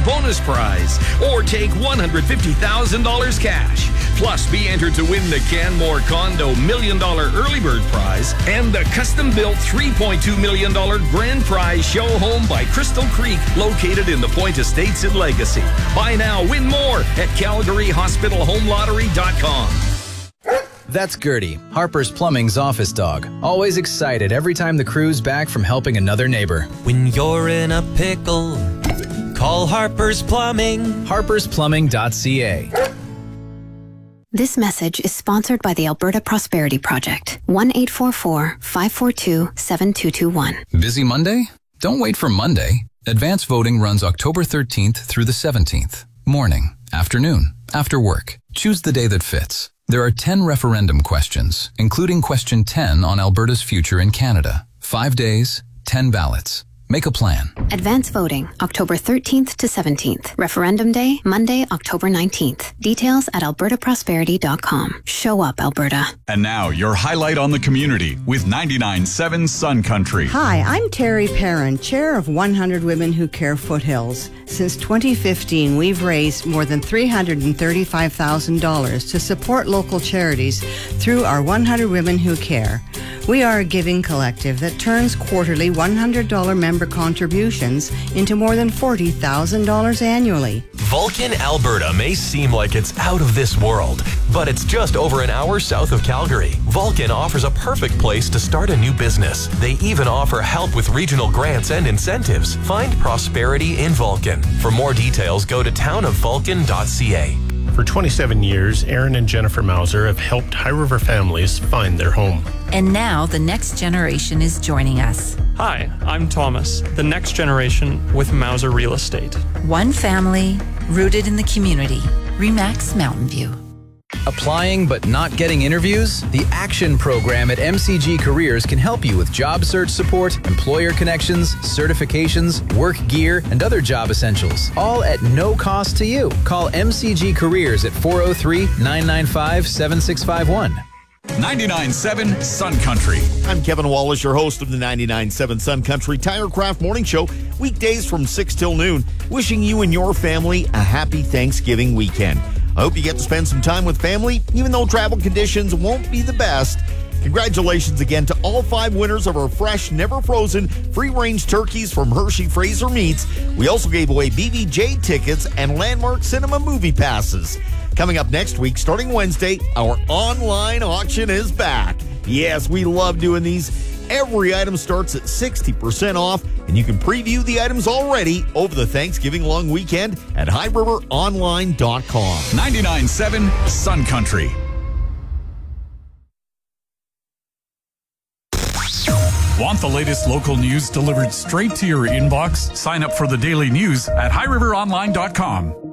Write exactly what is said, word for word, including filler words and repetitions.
bonus prize or take one hundred fifty thousand dollars cash. Plus, be entered to win the Canmore Condo Million Dollar Early Bird Prize and the custom-built three point two million dollars Grand Prize show home by Crystal Creek, located in the Point Estates in Legacy. Buy now, win more at Calgary Hospital Home Lottery dot com. That's Gertie, Harper's Plumbing's office dog. Always excited every time the crew's back from helping another neighbor. When you're in a pickle, call Harper's Plumbing. harpers plumbing dot c a. This message is sponsored by the Alberta Prosperity Project. one eight four four, five four two, seven two two one. Busy Monday? Don't wait for Monday. Advance voting runs October thirteenth through the seventeenth. Morning, afternoon, after work. Choose the day that fits. There are ten referendum questions, including question ten on Alberta's future in Canada. Five days, ten ballots. Make a plan. Advance voting, October thirteenth to seventeenth. Referendum day, Monday, October nineteenth. Details at alberta prosperity dot com. Show up, Alberta. And now, your highlight on the community with ninety-nine point seven Sun Country. Hi, I'm Terry Perrin, chair of one hundred Women Who Care Foothills. Since twenty fifteen, we've raised more than three hundred thirty-five thousand dollars to support local charities through our one hundred Women Who Care. We are a giving collective that turns quarterly one hundred dollars member contributions into more than forty thousand dollars annually. Vulcan, Alberta may seem like it's out of this world, but it's just over an hour south of Calgary. Vulcan offers a perfect place to start a new business. They even offer help with regional grants and incentives. Find prosperity in Vulcan. For more details, go to town of vulcan dot c a. For twenty-seven years, Aaron and Jennifer Mauser have helped High River families find their home. And now the next generation is joining us. Hi, I'm Thomas, the next generation with Mauser Real Estate. One family, rooted in the community. Remax Mountain View. Applying but not getting interviews? The Action Program at M C G Careers can help you with job search support, employer connections, certifications, work gear, and other job essentials, all at no cost to you. Call M C G Careers at four oh three, nine nine five, seven six five one. ninety-nine point seven Sun Country. I'm Kevin Wallace, your host of the ninety-nine point seven Sun Country Tirecraft Morning Show, weekdays from six till noon, wishing you and your family a happy Thanksgiving weekend. I hope you get to spend some time with family, even though travel conditions won't be the best. Congratulations again to all five winners of our fresh, never frozen, free-range turkeys from Hershey Fraser Meats. We also gave away B B J tickets and Landmark Cinema movie passes. Coming up next week, starting Wednesday, our online auction is back. Yes, we love doing these. Every item starts at sixty percent off, and you can preview the items already over the Thanksgiving long weekend at high river online dot com. ninety-nine point seven Sun Country. Want the latest local news delivered straight to your inbox? Sign up for the daily news at high river online dot com.